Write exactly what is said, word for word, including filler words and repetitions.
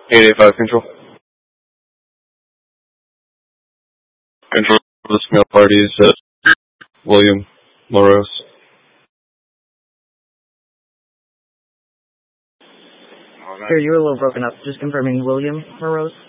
eight eight five Control. Control, this male party is uh, William LaRose. Sir, you were a little broken up. Just confirming William LaRose.